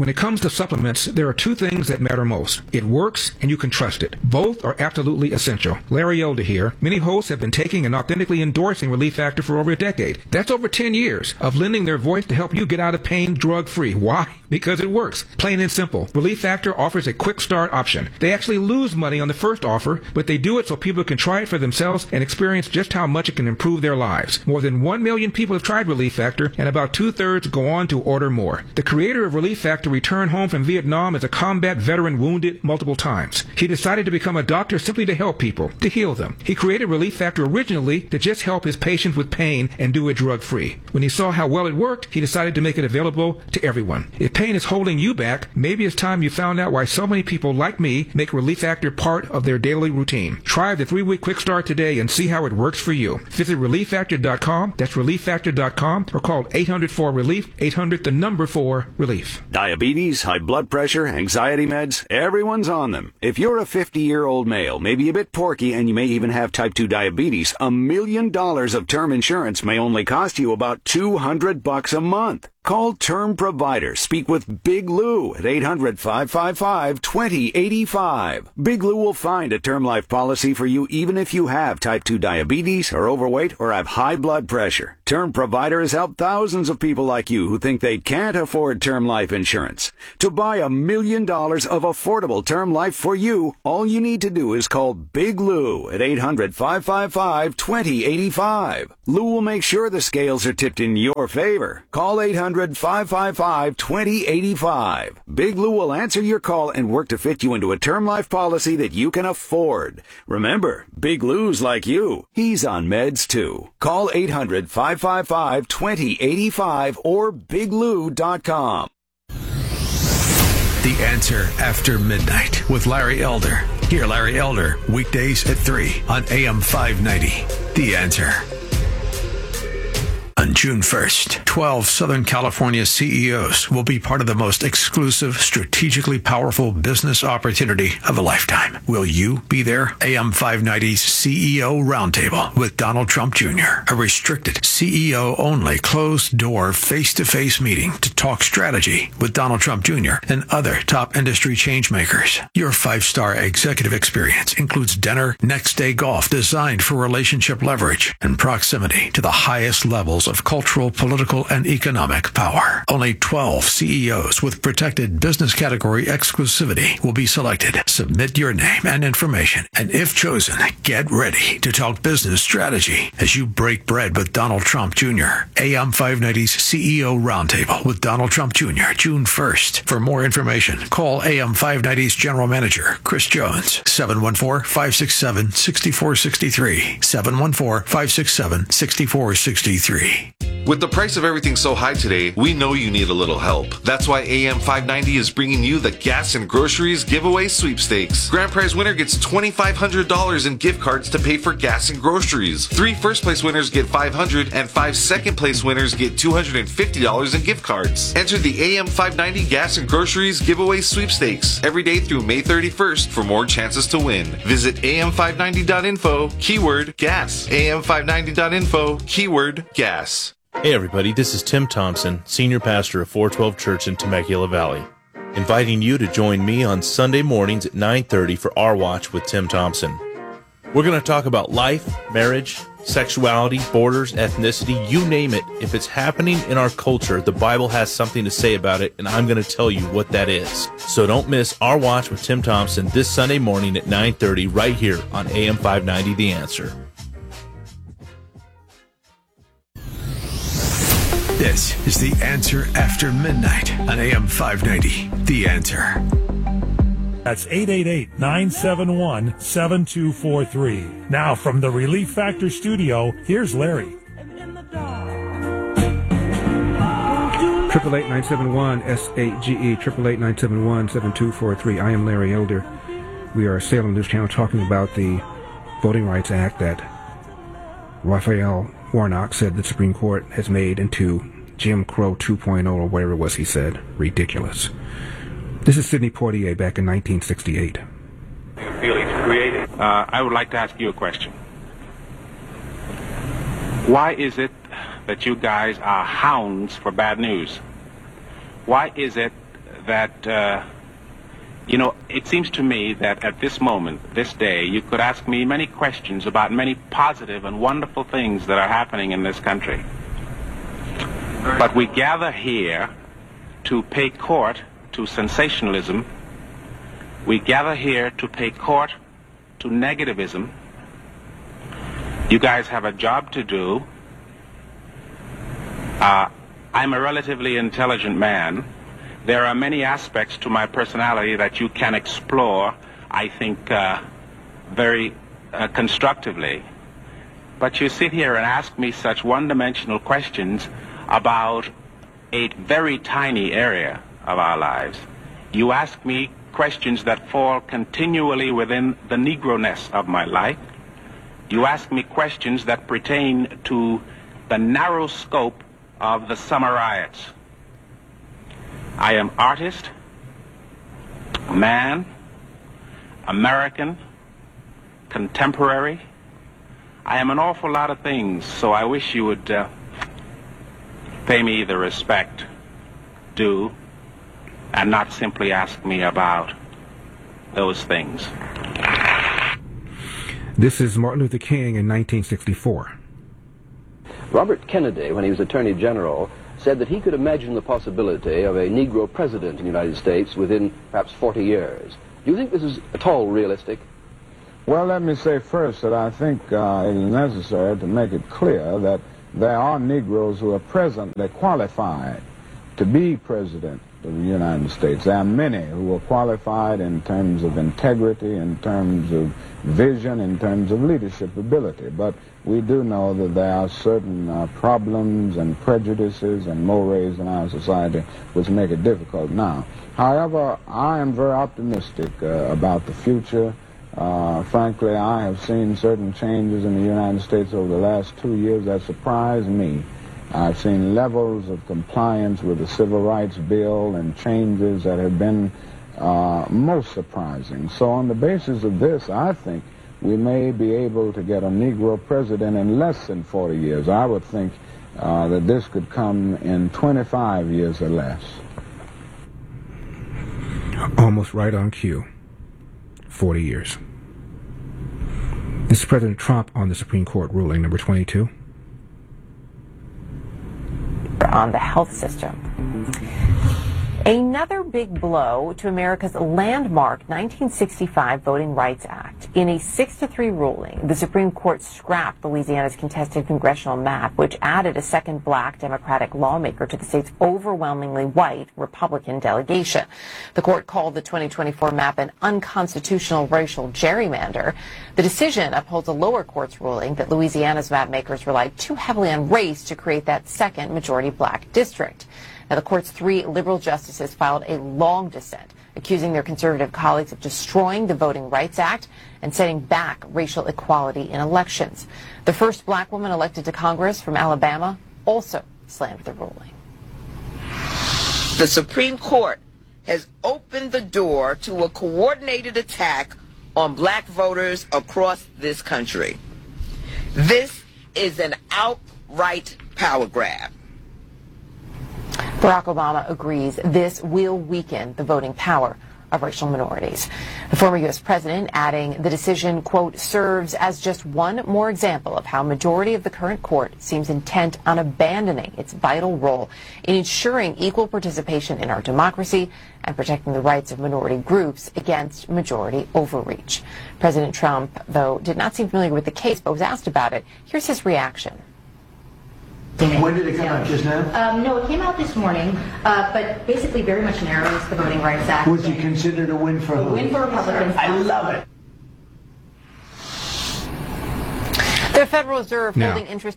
When it comes to supplements, there are two things that matter most. It works and you can trust it. Both are absolutely essential. Larry Elder here. Many hosts have been taking and authentically endorsing Relief Factor for over a decade. That's over 10 years of lending their voice to help you get out of pain drug-free. Why? Because it works. Plain and simple. Relief Factor offers a quick start option. They actually lose money on the first offer, but they do it so people can try it for themselves and experience just how much it can improve their lives. More than 1 million people have tried Relief Factor, and about 2/3 go on to order more. The creator of Relief Factor returned home from Vietnam as a combat veteran wounded multiple times. He decided to become a doctor simply to help people, to heal them. He created Relief Factor originally to just help his patients with pain and do it drug-free. When he saw how well it worked, he decided to make it available to everyone. If pain is holding you back, maybe it's time you found out why so many people like me make Relief Factor part of their daily routine. Try the 3-week quick start today and see how it works for you. Visit ReliefFactor.com, that's ReliefFactor.com, or call 800-4-RELIEF, 800-4-RELIEF. Diabetes, high blood pressure, anxiety meds, everyone's on them. If you're a 50-year-old male, maybe a bit porky, and you may even have type 2 diabetes, $1 million of term insurance may only cost you about $200 a month. Call Term Provider. Speak with Big Lou at 800-555-2085. Big Lou will find a term life policy for you even if you have type 2 diabetes, are overweight, or have high blood pressure. Term Provider has helped thousands of people like you who think they can't afford term life insurance. To buy $1 million of affordable term life for you, all you need to do is call Big Lou at 800-555-2085. Lou will make sure the scales are tipped in your favor. Call 800-555-2085. Big Lou will answer your call and work to fit you into a term life policy that you can afford. Remember, Big Lou's like you. He's on meds too. Call 800-555-2085 or biglou.com. The Answer After Midnight with Larry Elder. Hear Larry Elder weekdays at 3 on AM 590. The Answer. On June 1st, 12 Southern California CEOs will be part of the most exclusive, strategically powerful business opportunity of a lifetime. Will you be there? AM 590's CEO Roundtable with Donald Trump Jr., a restricted CEO-only, closed-door, face-to-face meeting to talk strategy with Donald Trump Jr. and other top industry changemakers. Your 5-star executive experience includes dinner, next-day golf designed for relationship leverage, and proximity to the highest levels of cultural, political, and economic power. Only 12 CEOs with protected business category exclusivity will be selected. Submit your name and information, and if chosen, get ready to talk business strategy as you break bread with Donald Trump Jr. AM 590's CEO Roundtable with Donald Trump Jr., June 1st. For more information, call AM 590's General Manager, Chris Jones, 714-567-6463, 714-567-6463. With the price of everything so high today, we know you need a little help. That's why AM 590 is bringing you the Gas and Groceries Giveaway Sweepstakes. Grand prize winner gets $2,500 in gift cards to pay for gas and groceries. 3 first-place winners get $500, and 5 second-place winners get $250 in gift cards. Enter the AM 590 Gas and Groceries Giveaway Sweepstakes every day through May 31st for more chances to win. Visit am590.info, keyword gas. am590.info, keyword gas. Hey everybody, this is Tim Thompson, Senior Pastor of 412 Church in Temecula Valley, inviting you to join me on Sunday mornings at 9:30 for Our Watch with Tim Thompson. We're going to talk about life, marriage, sexuality, borders, ethnicity, you name it. If it's happening in our culture, the Bible has something to say about it, and I'm going to tell you what that is. So don't miss Our Watch with Tim Thompson this Sunday morning at 9:30 right here on AM 590 The Answer. This is The Answer After Midnight on AM 590. The Answer. That's 888-971-7243. Now from the Relief Factor studio, here's Larry. 888-971-SAGE, 888-971-7243. I am Larry Elder. We are Salem News Channel talking about the Voting Rights Act that Raphael Warnock said the Supreme Court has made into Jim Crow 2.0 or whatever it was he said. Ridiculous. This is Sidney Poitier back in 1968. Feelings created. I would like to ask you a question. Why is it that you guys are hounds for bad news? Why is it that, it seems to me that at this moment, this day, you could ask me many questions about many positive and wonderful things that are happening in this country. But we gather here to pay court to sensationalism. We gather here to pay court to negativism. You guys have a job to do. I'm a relatively intelligent man. There are many aspects to my personality that you can explore, I think, very constructively. But you sit here and ask me such one-dimensional questions about a very tiny area of our lives. You ask me questions that fall continually within the Negro-ness of my life. You ask me questions that pertain to the narrow scope of the summer riots. I am artist, man, American, contemporary. I am an awful lot of things, so I wish you would pay me the respect due and not simply ask me about those things. This is Martin Luther King in 1964. Robert Kennedy, when he was Attorney General, said that he could imagine the possibility of a Negro president in the United States within perhaps 40 years. Do you think this is at all realistic? Well, let me say first that I think it is necessary to make it clear that there are Negroes who are presently qualified to be president of the United States. There are many who are qualified in terms of integrity, in terms of vision, in terms of leadership ability. But we do know that there are certain problems and prejudices and mores in our society which make it difficult now. However, I am very optimistic about the future. Frankly, I have seen certain changes in the United States over the last 2 years that surprised me. I've seen levels of compliance with the Civil Rights Bill and changes that have been most surprising. So on the basis of this, I think we may be able to get a Negro president in less than 40 years. I would think that this could come in 25 years or less. Almost right on cue. 40 years. This is President Trump on the Supreme Court ruling number 22. On the health system. Another big blow to America's landmark 1965 Voting Rights Act. In a 6-3 ruling, the Supreme Court scrapped Louisiana's contested congressional map, which added a second black Democratic lawmaker to the state's overwhelmingly white Republican delegation. The court called the 2024 map an unconstitutional racial gerrymander. The decision upholds a lower court's ruling that Louisiana's map makers relied too heavily on race to create that second majority black district. Now, the court's 3 liberal justices filed a long dissent, accusing their conservative colleagues of destroying the Voting Rights Act and setting back racial equality in elections. The first black woman elected to Congress from Alabama also slammed the ruling. The Supreme Court has opened the door to a coordinated attack on black voters across this country. This is an outright power grab. Barack Obama agrees this will weaken the voting power of racial minorities. The former U.S. president adding the decision, quote, serves as just one more example of how a majority of the current court seems intent on abandoning its vital role in ensuring equal participation in our democracy and protecting the rights of minority groups against majority overreach. President Trump, though, did not seem familiar with the case but was asked about it. Here's his reaction. When did it come out? Just now? No, it came out this morning, but basically very much narrows the Voting Rights Act. Was it considered a win for who? A win for Republicans. I love it. The Federal Reserve holding interest.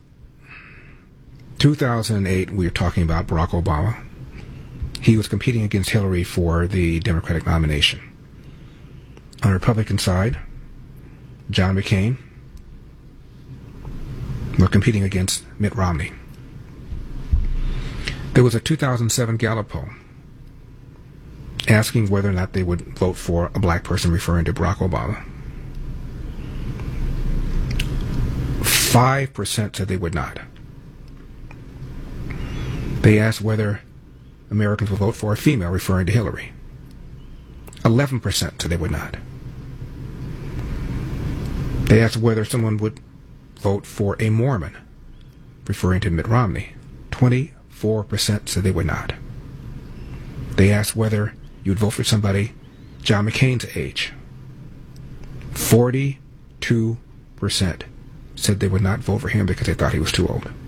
2008, we were talking about Barack Obama. He was competing against Hillary for the Democratic nomination. On the Republican side, John McCain were competing against Mitt Romney. There was a 2007 Gallup poll asking whether or not they would vote for a black person, referring to Barack Obama. 5% said they would not. They asked whether Americans would vote for a female, referring to Hillary. 11% said they would not. They asked whether someone would vote for a Mormon, referring to Mitt Romney. 24% said they would not. They asked whether you would vote for somebody John McCain's age. 42% said they would not vote for him because they thought he was too old.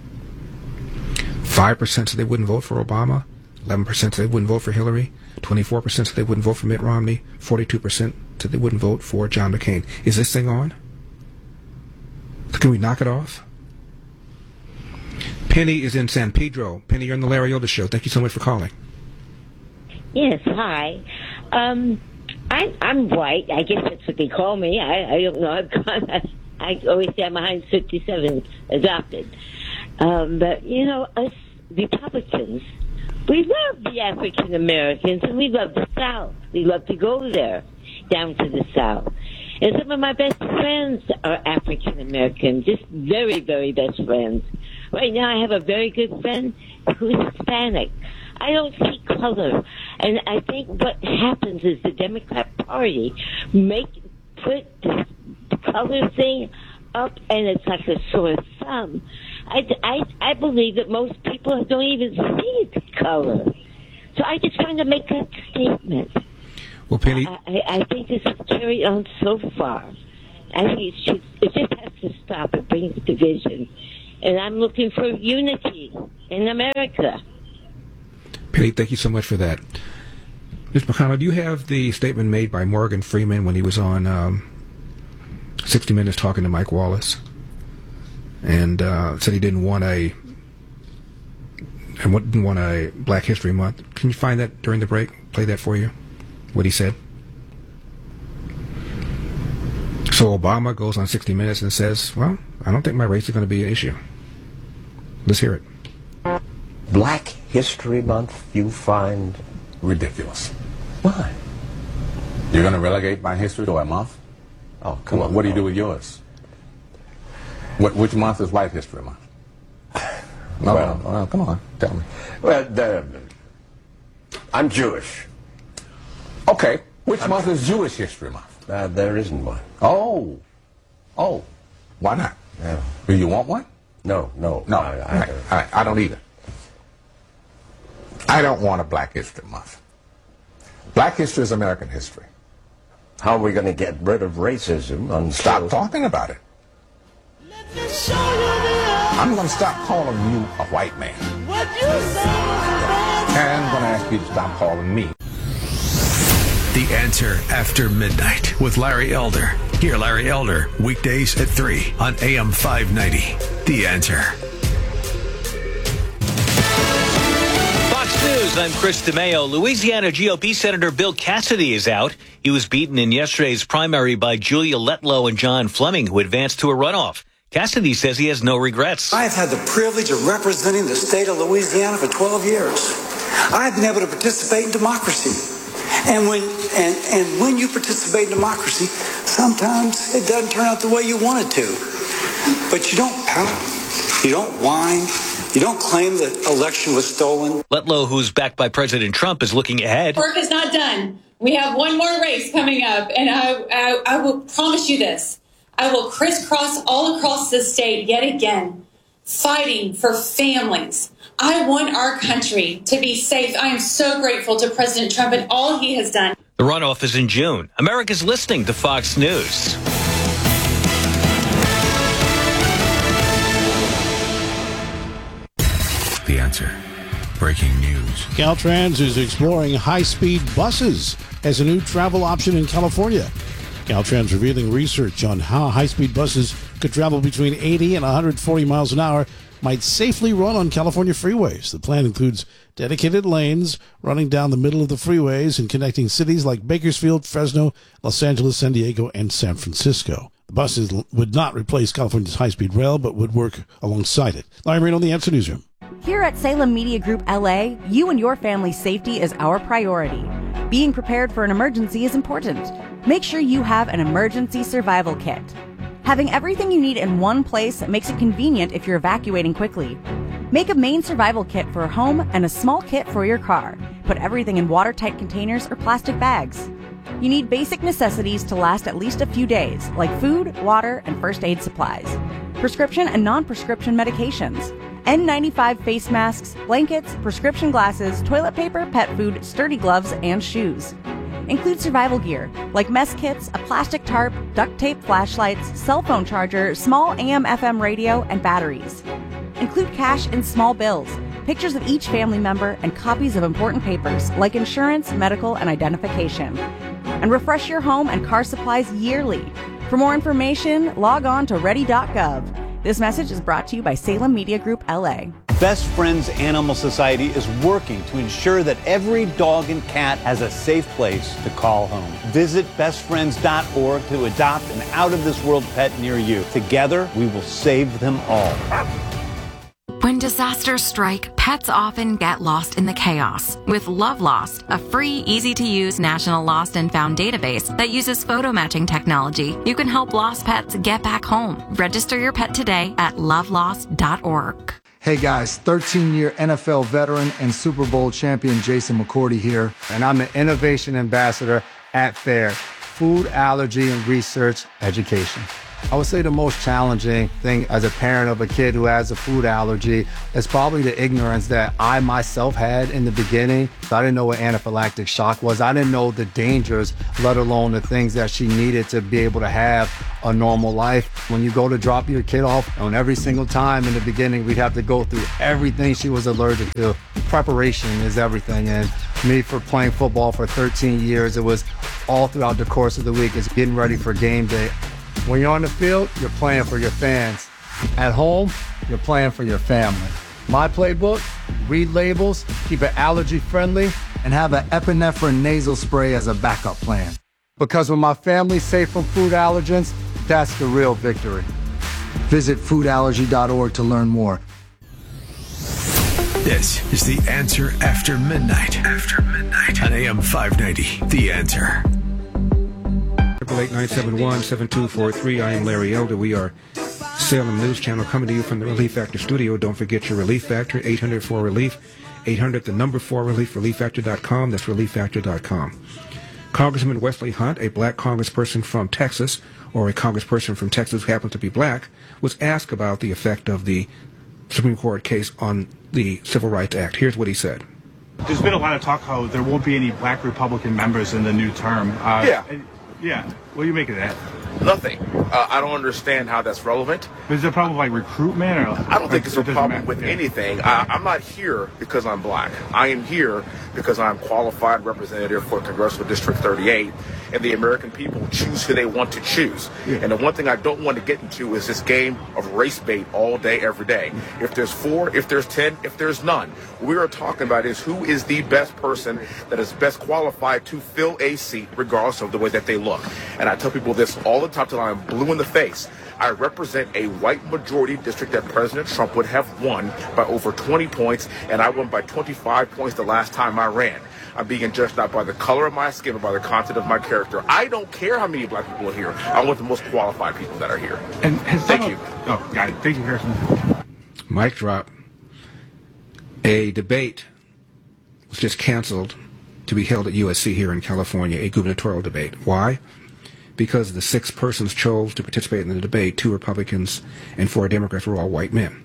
5% said they wouldn't vote for Obama. 11% said they wouldn't vote for Hillary. 24% said they wouldn't vote for Mitt Romney. 42% said they wouldn't vote for John McCain. Is this thing on? Can we knock it off? Penny is in San Pedro. Penny, you're on the Larry Elder Show. Thank you so much for calling. Yes, hi. I'm white. I guess that's what they call me. I don't know. I always say I'm 157, adopted. But, you know, us Republicans, we love the African Americans and we love the South. We love to go there, down to the South. And some of my best friends are African American, just very, very best friends. Right now I have a very good friend who's Hispanic. I don't see color. And I think what happens is the Democrat Party put the color thing up, and it's like a sore thumb. I believe that most people don't even see the color. So I just wanted to make that statement. Well, Penny, I think this has carried on so far. I think it just has to stop. It brings division. And I'm looking for unity in America. Penny, thank you so much for that. Ms. McConnell, do you have the statement made by Morgan Freeman when he was on 60 Minutes talking to Mike Wallace, and said he didn't want a Black History Month? Can you find that during the break? Play that for you. What he said. So Obama goes on 60 Minutes and says, "Well, I don't think my race is going to be an issue." Let's hear it. Black History Month you find ridiculous. Why? You're going to relegate my history to a month? Oh, come on. What do you do with yours? Which month is White History Month? Well, come on, tell me. Well, I'm Jewish. Okay, which month is Jewish History Month? There isn't one. Oh, why not? Yeah. Do you want one? No. All right, I don't either. I don't want a Black History Month. Black history is American history. How are we going to get rid of racism? Stop talking about it. I'm going to stop calling you a white man. And I'm going to ask you to stop calling me. The Answer After Midnight with Larry Elder. Hear Larry Elder weekdays at 3 on AM 590. The Answer. Fox News, I'm Chris DeMeo. Louisiana GOP Senator Bill Cassidy is out. He was beaten in yesterday's primary by Julia Letlow and John Fleming, who advanced to a runoff. Cassidy says he has no regrets. I have had the privilege of representing the state of Louisiana for 12 years. I've been able to participate in democracy. And when you participate in democracy, sometimes it doesn't turn out the way you want it to. But you don't pout, you don't whine, you don't claim the election was stolen. Letlow, who's backed by President Trump, is looking ahead. Work is not done. We have one more race coming up, and I will promise you this. I will crisscross all across the state yet again, fighting for families. I want our country to be safe. I am so grateful to President Trump and all he has done. The runoff is in June. America's listening to Fox News. The Answer. Breaking news. Caltrans is exploring high-speed buses as a new travel option in California. Caltrans revealing research on how high-speed buses could travel between 80 and 140 miles an hour might safely run on California freeways. The plan includes dedicated lanes running down the middle of the freeways and connecting cities like Bakersfield, Fresno, Los Angeles, San Diego, and San Francisco. The buses would not replace California's high-speed rail, but would work alongside it. Larry Marino, The Answer Newsroom. Here at Salem Media Group LA, you and your family's safety is our priority. Being prepared for an emergency is important. Make sure you have an emergency survival kit. Having everything you need in one place makes it convenient if you're evacuating quickly. Make a main survival kit for a home and a small kit for your car. Put everything in watertight containers or plastic bags. You need basic necessities to last at least a few days, like food, water, and first aid supplies. Prescription and non-prescription medications. N95 face masks, blankets, prescription glasses, toilet paper, pet food, sturdy gloves, and shoes. Include survival gear, like mess kits, a plastic tarp, duct tape flashlights, cell phone charger, small AM/FM radio, and batteries. Include cash and small bills, pictures of each family member, and copies of important papers, like insurance, medical, and identification. And refresh your home and car supplies yearly. For more information, log on to ready.gov. This message is brought to you by Salem Media Group, LA. Best Friends Animal Society is working to ensure that every dog and cat has a safe place to call home. Visit bestfriends.org to adopt an out-of-this-world pet near you. Together, we will save them all. When disasters strike, pets often get lost in the chaos. With Love Lost, a free, easy-to-use national lost and found database that uses photo matching technology, you can help lost pets get back home. Register your pet today at lovelost.org. Hey guys, 13-year NFL veteran and Super Bowl champion Jason McCourty here, and I'm an innovation ambassador at FAIR, Food Allergy and Research Education. I would say the most challenging thing as a parent of a kid who has a food allergy is probably the ignorance that I myself had in the beginning. I didn't know what anaphylactic shock was. I didn't know the dangers, let alone the things that she needed to be able to have a normal life. When you go to drop your kid off, on every single time in the beginning, we'd have to go through everything she was allergic to. Preparation is everything. And me, for playing football for 13 years, it was all throughout the course of the week. It's getting ready for game day. When you're on the field, you're playing for your fans. At home, you're playing for your family. My playbook, read labels, keep it allergy friendly, and have an epinephrine nasal spray as a backup plan. Because when my family's safe from food allergens, that's the real victory. Visit foodallergy.org to learn more. This is The Answer After Midnight. After Midnight. On AM 590, The Answer. 888-971-7243. I am Larry Elder. We are Salem News Channel coming to you from the Relief Factor studio. Don't forget your Relief Factor, 800-4-RELIEF, 800-4-RELIEF, relieffactor.com. That's relieffactor.com. Congressman Wesley Hunt, a black congressperson from Texas, or a congressperson from Texas who happens to be black, was asked about the effect of the Supreme Court case on the Civil Rights Act. Here's what he said. There's been a lot of talk how there won't be any black Republican members in the new term. Yeah. What do you make of that? Nothing. I don't understand how that's relevant. Is there a problem like recruitment? Or I don't think it's a problem with anything. I'm not here because I'm black. I am here because I'm qualified representative for Congressional District 38, and the American people choose who they want to choose. Yeah. And the one thing I don't want to get into is this game of race bait all day, every day. If there's 4, if there's 10, if there's none, what we are talking about is who is the best person that is best qualified to fill a seat, regardless of the way that they look. And I tell people this all the time till I'm blue in the face. I represent a white majority district that President Trump would have won by over 20 points, and I won by 25 points the last time I ran. I'm being judged not by the color of my skin, but by the content of my character. I don't care how many black people are here. I want the most qualified people that are here. And thank you. Oh, got it. Thank you, Harrison. Mic drop. A debate was just canceled to be held at USC here in California, a gubernatorial debate. Why? Because the 6 persons chose to participate in the debate, 2 Republicans and 4 Democrats, were all white men.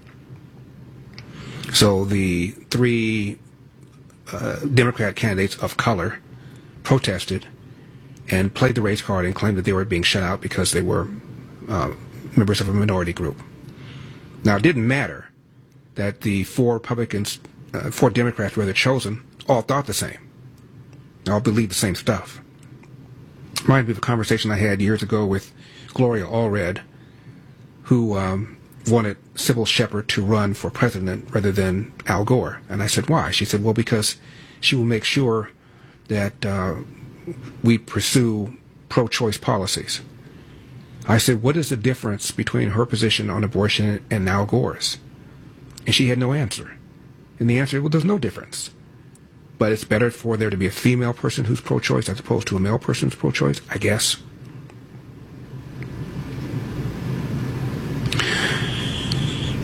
So the 3 Democrat candidates of color protested and played the race card and claimed that they were being shut out because they were members of a minority group. Now, it didn't matter that the 4 Democrats were chosen, all thought the same. All believed the same stuff. Reminds me of a conversation I had years ago with Gloria Allred, who wanted Sybil Shepherd to run for president rather than Al Gore. And I said, why? She said, well, because she will make sure that we pursue pro-choice policies. I said, what is the difference between her position on abortion and Al Gore's? And she had no answer. And the answer, well, there's no difference. But it's better for there to be a female person who's pro-choice as opposed to a male person who's pro-choice, I guess.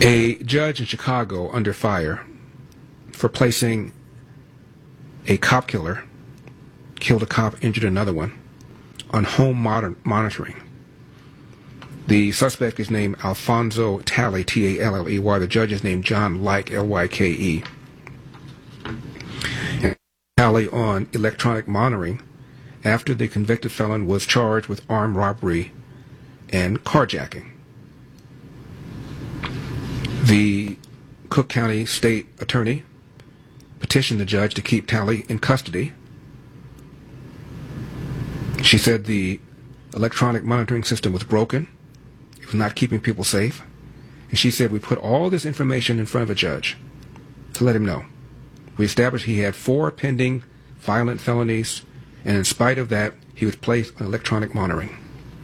A judge in Chicago under fire for placing a cop killer, killed a cop, injured another one, on home monitoring. The suspect is named Alfonso Talley, T-A-L-L-E-Y. The judge is named John Like, L-Y-K-E. And Talley on electronic monitoring after the convicted felon was charged with armed robbery and carjacking. The Cook County State Attorney petitioned the judge to keep Talley in custody. She said the electronic monitoring system was broken. It was not keeping people safe. And she said, we put all this information in front of a judge to let him know. We established he had 4 pending violent felonies, and in spite of that, he was placed on electronic monitoring.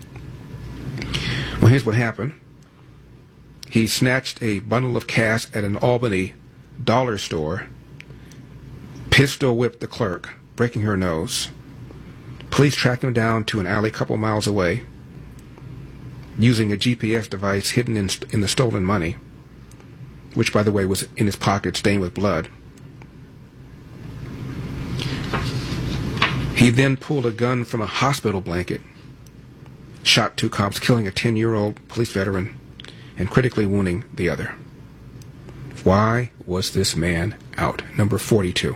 Well, here's what happened. He snatched a bundle of cash at an Albany dollar store, pistol whipped the clerk, breaking her nose. Police tracked him down to an alley a couple miles away using a GPS device hidden in the stolen money, which, by the way, was in his pocket stained with blood. He then pulled a gun from a hospital blanket, shot 2 cops, killing a 10-year-old police veteran and critically wounding the other. Why was this man out? Number 42.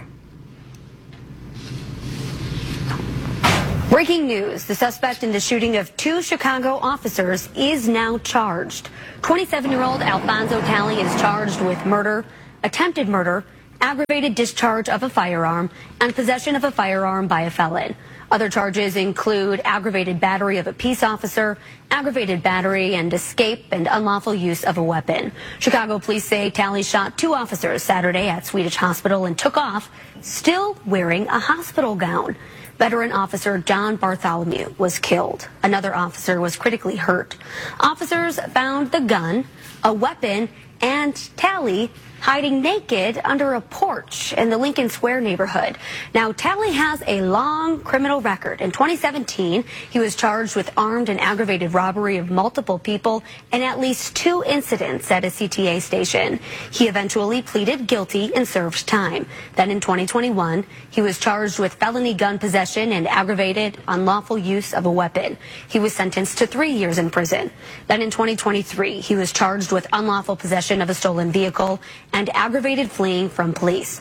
Breaking news. The suspect in the shooting of 2 Chicago officers is now charged. 27-year-old Alfonso Talley is charged with murder, attempted murder, aggravated discharge of a firearm, and possession of a firearm by a felon. Other charges include aggravated battery of a peace officer, aggravated battery and escape, and unlawful use of a weapon. Chicago police say Talley shot 2 officers Saturday at Swedish Hospital and took off, still wearing a hospital gown. Veteran officer John Bartholomew was killed. Another officer was critically hurt. Officers found the gun, a weapon, and Talley hiding naked under a porch in the Lincoln Square neighborhood. Now, Talley has a long criminal record. In 2017, he was charged with armed and aggravated robbery of multiple people and at least 2 incidents at a CTA station. He eventually pleaded guilty and served time. Then in 2021, he was charged with felony gun possession and aggravated unlawful use of a weapon. He was sentenced to 3 years in prison. Then in 2023, he was charged with unlawful possession of a stolen vehicle and aggravated fleeing from police.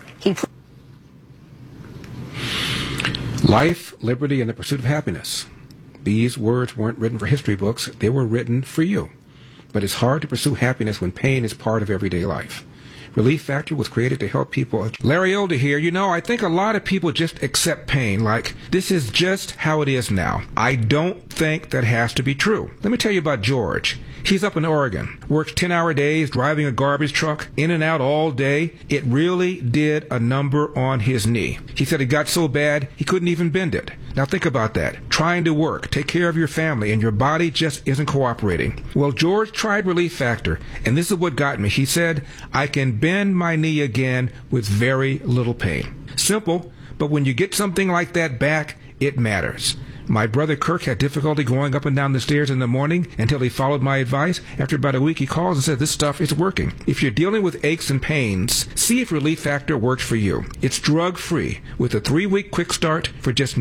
Life, liberty, and the pursuit of happiness. These words weren't written for history books. They were written for you. But it's hard to pursue happiness when pain is part of everyday life. Relief Factor was created to help people. Larry Elder here. You know, I think a lot of people just accept pain like this is just how it is now. I don't think that has to be true. Let me tell you about George. He's up in Oregon, works 10-hour days, driving a garbage truck, in and out all day. It really did a number on his knee. He said it got so bad he couldn't even bend it. Now think about that. Trying to work, take care of your family, and your body just isn't cooperating. Well, George tried Relief Factor, and this is what got me. He said, I can bend my knee again with very little pain. Simple, but when you get something like that back, it matters. My brother Kirk had difficulty going up and down the stairs in the morning until he followed my advice. After about a week, he calls and says, this stuff is working. If you're dealing with aches and pains, see if Relief Factor works for you. It's drug-free with a 3-week quick start for just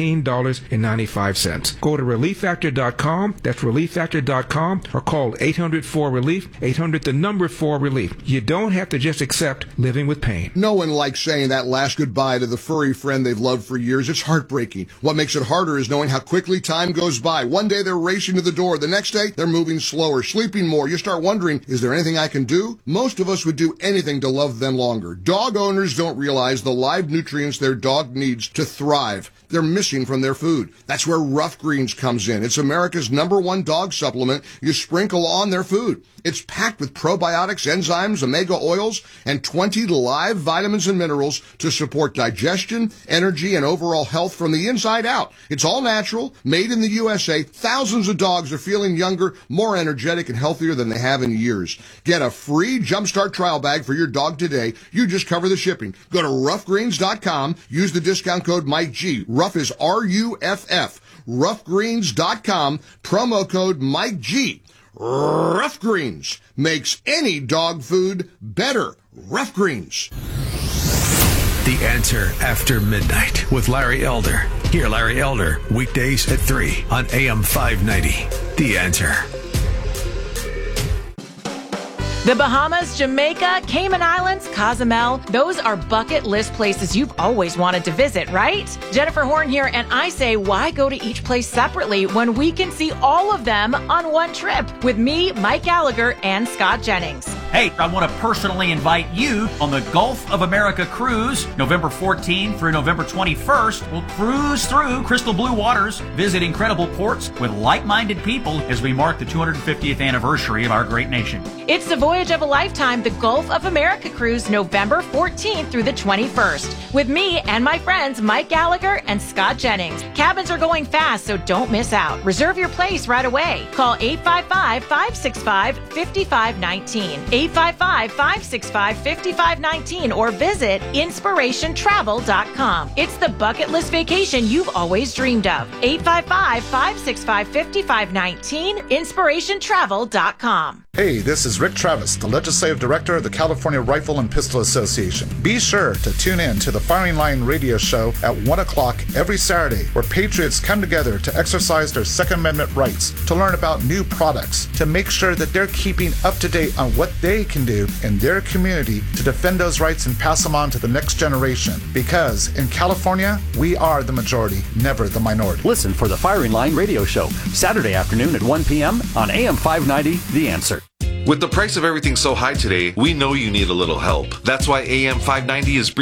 $19.95. Go to ReliefFactor.com. That's ReliefFactor.com, or call 800-4-RELIEF, 800-4-RELIEF. You don't have to just accept living with pain. No one likes saying that last goodbye to the furry friend they've loved for years. It's heartbreaking. What makes it harder is knowing how quickly time goes by. One day they're racing to the door. The next day they're moving slower, sleeping more. You start wondering, is there anything I can do? Most of us would do anything to love them longer. Dog owners don't realize the live nutrients their dog needs to thrive. They're missing from their food. That's where Rough Greens comes in. It's America's #1 dog supplement you sprinkle on their food. It's packed with probiotics, enzymes, omega oils, and 20 live vitamins and minerals to support digestion, energy, and overall health from the inside out. It's all natural, made in the USA. Thousands of dogs are feeling younger, more energetic, and healthier than they have in years. Get a free Jumpstart trial bag for your dog today. You just cover the shipping. Go to roughgreens.com. Use the discount code MikeG. Rough is R-U-F-F. Roughgreens.com. Promo code MikeG. Rough Greens makes any dog food better. Rough Greens. The Answer After Midnight with Larry Elder. Hear Larry Elder weekdays at 3 on AM 590. The Answer. The Bahamas, Jamaica, Cayman Islands, Cozumel, those are bucket list places you've always wanted to visit, right? Jennifer Horn here, and I say, why go to each place separately when we can see all of them on one trip with me, Mike Gallagher, and Scott Jennings? Hey, I want to personally invite you on the Gulf of America cruise, November 14th through November 21st. We'll cruise through crystal blue waters, visit incredible ports with like-minded people as we mark the 250th anniversary of our great nation. It's the voyage of a lifetime, the Gulf of America cruise, November 14th through the 21st, with me and my friends Mike Gallagher and Scott Jennings. Cabins are going fast, so don't miss out. Reserve your place right away. Call 855-565-5519. 855-565-5519 or visit inspirationtravel.com. It's the bucket list vacation you've always dreamed of. 855-565-5519, inspirationtravel.com. Hey, this is Rick Travis, the Legislative Director of the California Rifle and Pistol Association. Be sure to tune in to the Firing Line radio show at 1 o'clock every Saturday, where patriots come together to exercise their Second Amendment rights, to learn about new products, to make sure that they're keeping up to date on what they can do in their community to defend those rights and pass them on to the next generation. Because in California, we are the majority, never the minority. Listen for the Firing Line radio show, Saturday afternoon at 1 p.m. on AM 590, The Answer. With the price of everything so high today, we know you need a little help. That's why AM 590 is